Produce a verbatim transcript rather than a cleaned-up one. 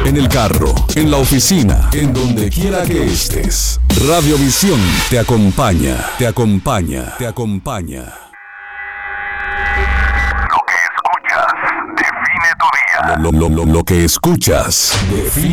en el carro, en la oficina, en donde quiera que estés. Radiovisión te acompaña, te acompaña, te acompaña. Lo que escuchas define tu día. Lo, lo, lo, lo que escuchas define